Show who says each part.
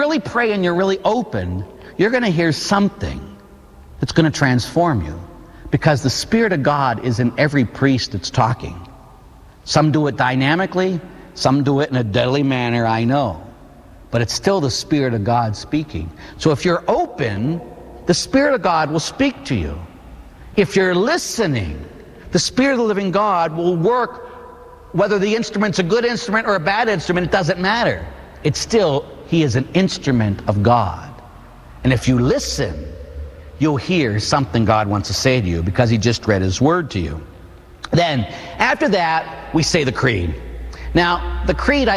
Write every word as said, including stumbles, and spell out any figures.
Speaker 1: really pray and you're really open, you're going to hear something that's going to transform you, because the Spirit of God is in every priest that's talking. Some do it dynamically, some do it in a deadly manner, I know. But it's still the Spirit of God speaking. So if you're open, the Spirit of God will speak to you. If you're listening, the Spirit of the living God will work. Whether the instrument's a good instrument or a bad instrument, it doesn't matter. It's still, He is an instrument of God. And if you listen, you'll hear something God wants to say to you, because He just read His Word to you. Then, after that, we say the creed. Now, the creed, I